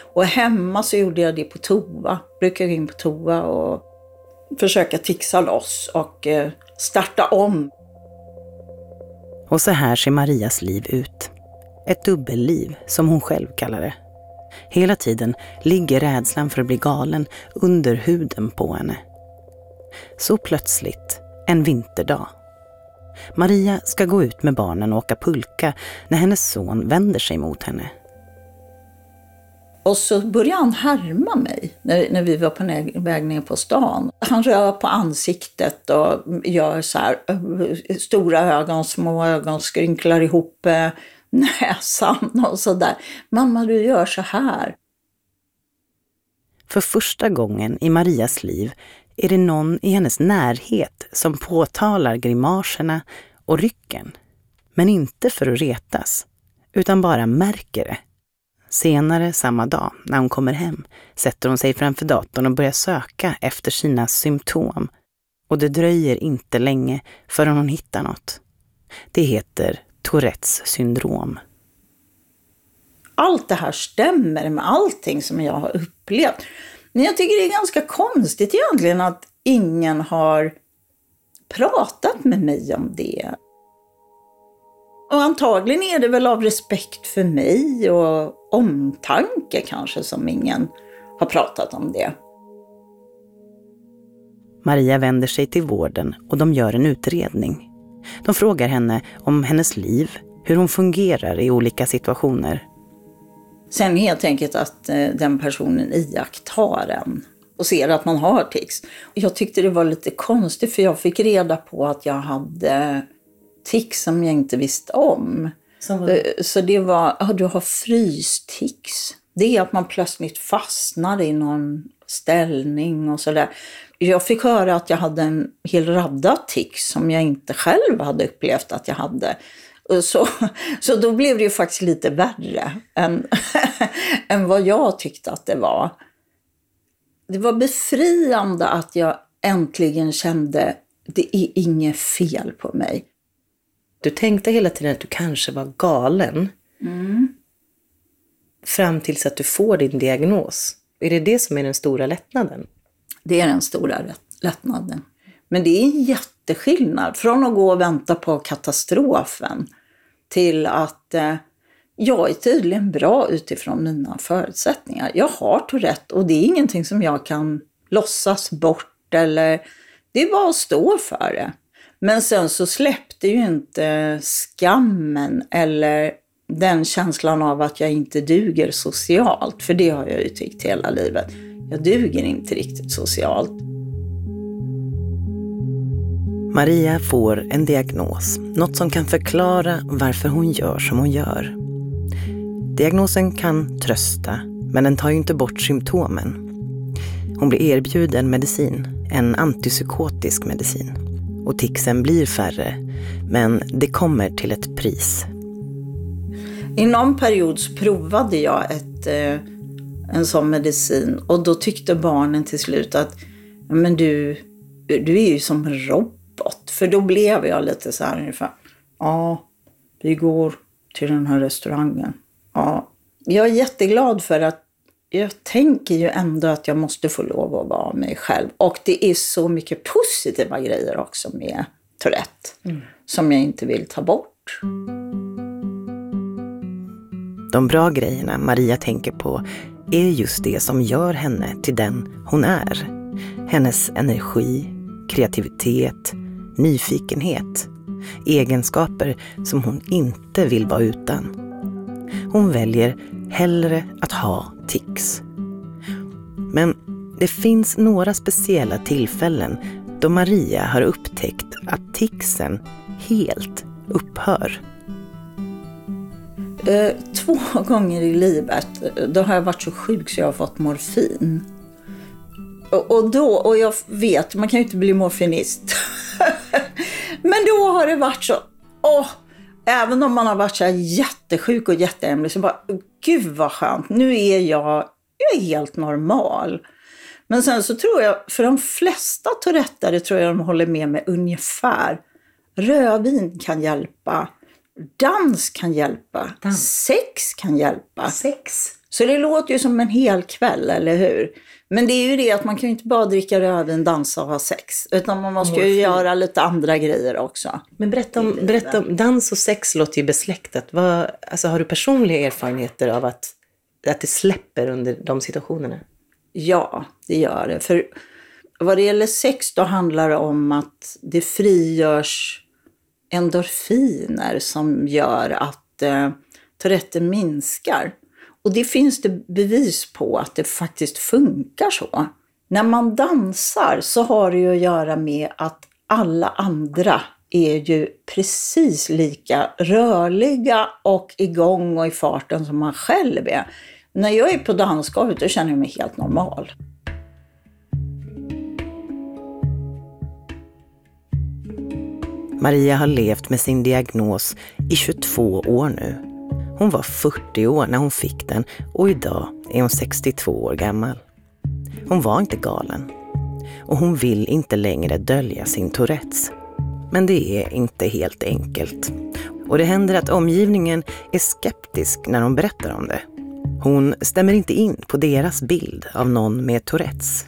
Och hemma så gjorde jag det på toa. Brukar gå in på toa och försöka tixa loss och starta om. Och så här ser Marias liv ut. Ett dubbelliv, som hon själv kallar det. Hela tiden ligger rädslan för att bli galen under huden på henne. Så plötsligt, en vinterdag. Maria ska gå ut med barnen och åka pulka när hennes son vänder sig mot henne. Och så började han härma mig när vi var på väg ner på stan. Han rör på ansiktet och gör så här stora ögon, små ögon, skrynklar ihop näsan och så där. Mamma, du gör så här. För första gången i Marias liv är det någon i hennes närhet som påtalar grimaserna och rycken. Men inte för att retas, utan bara märker det. Senare samma dag, när hon kommer hem, sätter hon sig framför datorn och börjar söka efter sina symptom. Och det dröjer inte länge förrän hon hittar något. Det heter Tourettes syndrom. Allt det här stämmer med allting som jag har upplevt. Men jag tycker det är ganska konstigt egentligen att ingen har pratat med mig om det. Och antagligen är det väl av respekt för mig och omtanke kanske som ingen har pratat om det. Maria vänder sig till vården och de gör en utredning. De frågar henne om hennes liv, hur hon fungerar i olika situationer. Sen helt enkelt att den personen iakttar en och ser att man har tics. Jag tyckte det var lite konstigt för jag fick reda på att jag hade tics som jag inte visste om. Så det var, du har frystics. Det är att man plötsligt fastnar i någon ställning och sådär. Jag fick höra att jag hade en hel radda tics som jag inte själv hade upplevt att jag hade. Så då blev det ju faktiskt lite värre än vad jag tyckte att det var. Det var befriande att jag äntligen kände det är inget fel på mig. Du tänkte hela tiden att du kanske var galen. Fram tills att du får din diagnos. Är det det som är den stora lättnaden? Det är den stora lättnaden. Men det är en jätteskillnad från att gå och vänta på katastrofen till att jag är tydligen bra utifrån mina förutsättningar. Jag har Tourette och det är ingenting som jag kan låtsas bort eller det är bara att stå för det. Men sen så släppte ju inte skammen eller den känslan av att jag inte duger socialt. För det har jag ju tyckt hela livet. Jag duger inte riktigt socialt. Maria får en diagnos, något som kan förklara varför hon gör som hon gör. Diagnosen kan trösta, men den tar ju inte bort symptomen. Hon blir erbjuden medicin, en antipsykotisk medicin. Och ticsen blir färre, men det kommer till ett pris. I någon period så provade jag en sån medicin och då tyckte barnen till slut att men du är ju som en robot. För då blev jag lite så här ungefär, ja, vi går till den här restaurangen. Ja. Jag är jätteglad för att jag tänker ju ändå att jag måste få lov att vara mig själv. Och det är så mycket positiva grejer också med Tourette som jag inte vill ta bort. De bra grejerna Maria tänker på är just det som gör henne till den hon är. Hennes energi, kreativitet, nyfikenhet. Egenskaper som hon inte vill vara utan. Hon väljer hellre att ha tics. Men det finns några speciella tillfällen då Maria har upptäckt att ticsen helt upphör. 2 gånger i livet då har jag varit så sjuk så jag har fått morfin. Och jag vet, man kan ju inte bli morfinist. Men då har det varit så, även om man har varit så här jättesjuk och jätteämlig så bara, gud vad skönt, nu är jag är helt normal. Men sen så tror jag, för de flesta tourettare tror jag de håller med mig ungefär. Rödvin kan hjälpa. Dans kan hjälpa. Sex kan hjälpa. Så det låter ju som en hel kväll, eller hur? Men det är ju det att man kan ju inte bara dricka rödvin, dansa och ha sex. Utan man måste ju göra lite andra grejer också. Men berätta om dans och sex låter ju besläktat. Har du personliga erfarenheter av att det släpper under de situationerna? Ja, det gör det. För vad det gäller sex då handlar det om att det frigörs endorfiner som gör att Tourette minskar. Och det finns det bevis på att det faktiskt funkar så. När man dansar så har det ju att göra med att alla andra är ju precis lika rörliga och igång och i farten som man själv är. När jag är på dansgolvet då känner jag mig helt normal. Maria har levt med sin diagnos i 22 år nu. Hon var 40 år när hon fick den och idag är hon 62 år gammal. Hon var inte galen. Och hon vill inte längre dölja sin Tourettes. Men det är inte helt enkelt. Och det händer att omgivningen är skeptisk när hon berättar om det. Hon stämmer inte in på deras bild av någon med Tourettes.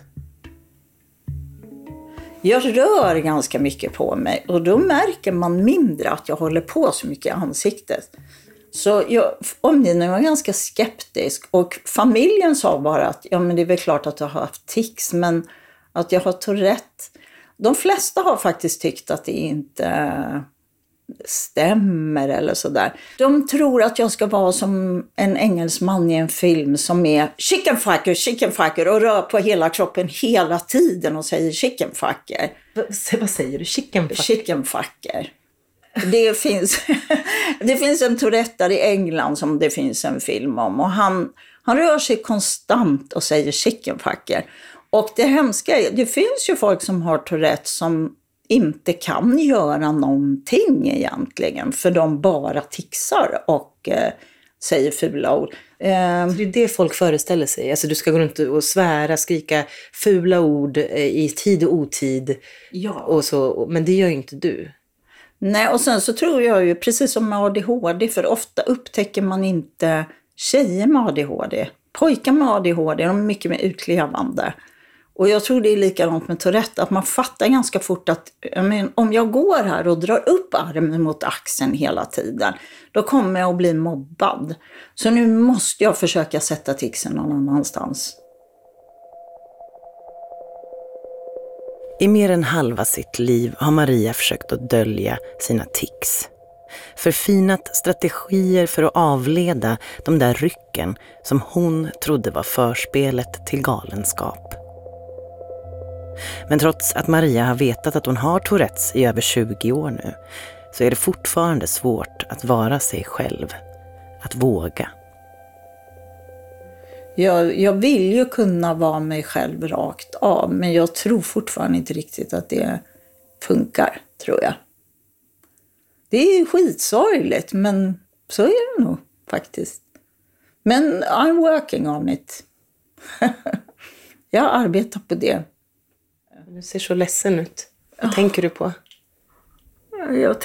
Jag rör ganska mycket på mig och då märker man mindre att jag håller på så mycket i ansiktet. Så omgivningen var ganska skeptisk och familjen sa bara att men det är väl klart att jag har haft tics, men att jag har Tourette. De flesta har faktiskt tyckt att det inte stämmer eller sådär. De tror att jag ska vara som en engelsman i en film som är chicken fucker och rör på hela kroppen hela tiden och säger chicken fucker. Vad säger du? Chicken fucker. Det finns en Tourette i England som det finns en film om och han rör sig konstant och säger chicken fucker. Och det hemska är, det finns ju folk som har Tourette som inte kan göra någonting egentligen för de bara tixar och säger fula ord. Det är det folk föreställer sig. Alltså du ska gå runt och svära, skrika fula ord i tid och otid. Ja. Och så, men det gör ju inte du. Nej, och sen så tror jag ju precis som med ADHD, för ofta upptäcker man inte tjejer med ADHD. Pojkar med ADHD, de är mycket mer utlevande. Och jag tror det är likadant med Tourette, att man fattar ganska fort att om jag går här och drar upp armen mot axeln hela tiden, då kommer jag att bli mobbad. Så nu måste jag försöka sätta ticsen någon annanstans. I mer än halva sitt liv har Maria försökt att dölja sina tics. Förfinat strategier för att avleda de där rycken som hon trodde var förspelet till galenskap. Men trots att Maria har vetat att hon har Tourettes i över 20 år nu så är det fortfarande svårt att vara sig själv, att våga. Jag vill ju kunna vara mig själv rakt av, men jag tror fortfarande inte riktigt att det funkar, tror jag. Det är skitsorgligt, men så är det nog faktiskt. Men I'm working on it. Jag arbetar på det. Du ser så ledsen ut. Vad tänker du på? Jag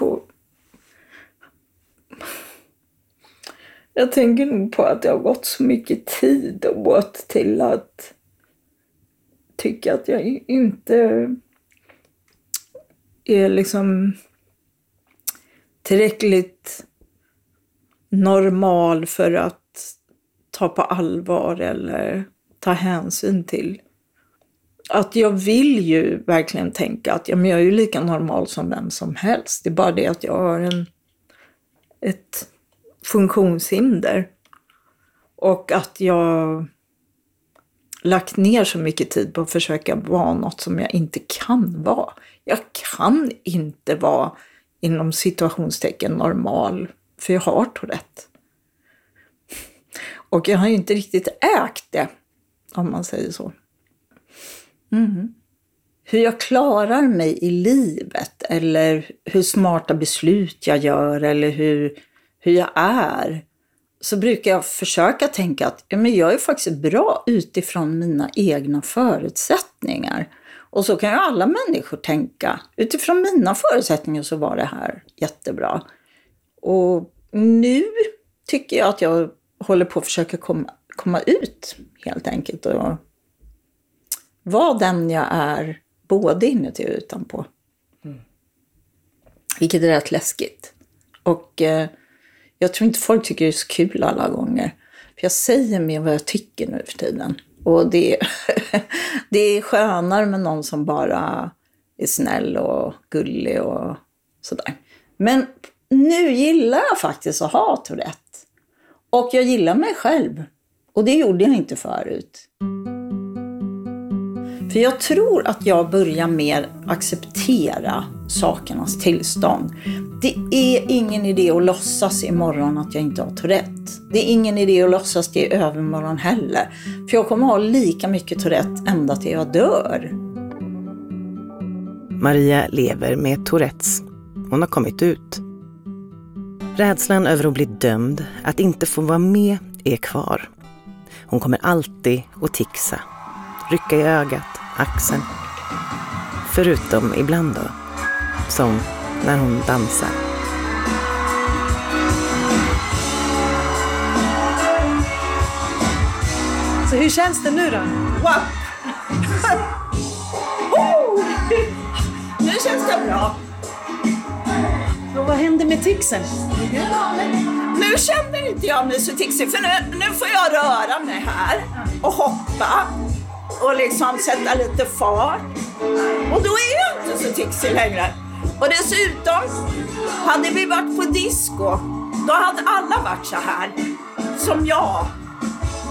tänker nog på att det har gått så mycket tid åt till att tycka att jag inte är liksom tillräckligt normal för att ta på allvar eller ta hänsyn till. Att jag vill ju verkligen tänka att jag är ju lika normal som vem som helst. Det är bara det att jag har ett funktionshinder. Och att jag lagt ner så mycket tid på att försöka vara något som jag inte kan vara. Jag kan inte vara inom situationstecken normal, för jag har Tourette. Och jag har ju inte riktigt ägt det, om man säger så. Mm. Hur jag klarar mig i livet, eller hur smarta beslut jag gör, eller hur jag är, så brukar jag försöka tänka att jag är faktiskt bra utifrån mina egna förutsättningar. Och så kan ju alla människor tänka, utifrån mina förutsättningar så var det här jättebra. Och nu tycker jag att jag håller på att försöka komma ut helt enkelt. Och vara den jag är både inuti och utanpå. Vilket är rätt läskigt. Och jag tror inte folk tycker det är så kul alla gånger. För jag säger mer vad jag tycker nu för tiden. Och det är skönare med någon som bara är snäll och gullig och sådär. Men nu gillar jag faktiskt att ha Tourette. Och jag gillar mig själv. Och det gjorde jag inte förut. För jag tror att jag börjar mer acceptera sakernas tillstånd. Det är ingen idé att låtsas imorgon att jag inte har Tourette. Det är ingen idé att låtsas det i övermorgon heller. För jag kommer ha lika mycket Tourette ända till jag dör. Maria lever med Tourettes. Hon har kommit ut. Rädslan över att bli dömd, att inte få vara med, är kvar. Hon kommer alltid att tixa. Rycka i ögat, axeln. Förutom ibland då. Som när hon dansar. Så hur känns det nu då? Wow. Nu känns det bra. Och vad händer med tixen? Nu känner inte jag mig så tixig. För nu får jag röra mig här. Och hoppa. Och liksom sätta lite fart. Och då är jag inte så tixig längre. Och dessutom, hade vi varit på disco, då hade alla varit så här. Som jag.